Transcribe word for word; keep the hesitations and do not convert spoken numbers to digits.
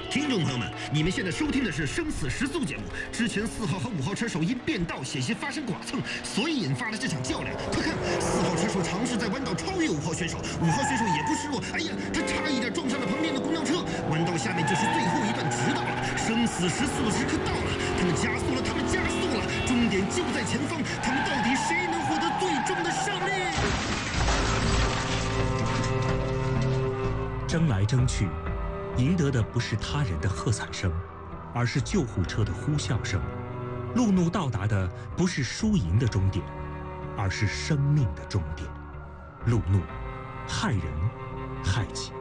听众朋友们，你们现在收听的是《生死时速》节目。之前四号和五号车手因变道险些发生剐蹭，所以引发了这场较量。快看，四号车手尝试在弯道超越五号选手，五号选手也不示弱，哎呀，他差一点撞上了旁边的公交车。弯道下面就是最后一段直道了，生死时速的时刻到了，他们加速了，他们加速了，终点就在前方，他们到底谁能获得最终的胜利？ 争来争去，赢得的不是他人的喝彩声，而是救护车的呼啸声。路怒到达的不是输赢的终点，而是生命的终点。路怒，害人，害己。